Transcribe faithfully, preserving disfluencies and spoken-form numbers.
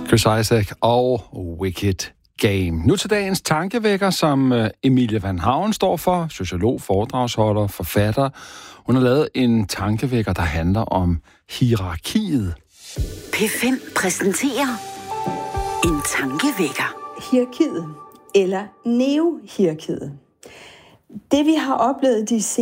Chris Isaak og Wicked Game. Nu til dagens tankevækker, som Emilie Van Hauen står for, sociolog, foredragsholder, forfatter. Hun har lavet en tankevækker, der handler om hierarkiet. P fem præsenterer en tankevækker. Hierarkiet, eller neohierarkiet. Det vi har oplevet de